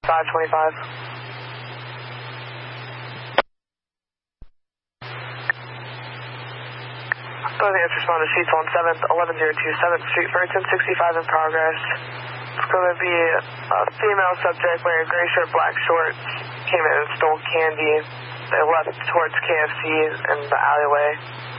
525. Both responded to sheets 17th, 11027 Street, Burton, 65 in progress. It's going to be a female subject wearing gray shirt, black shorts, came in and stole candy. They left towards KFC in the alleyway.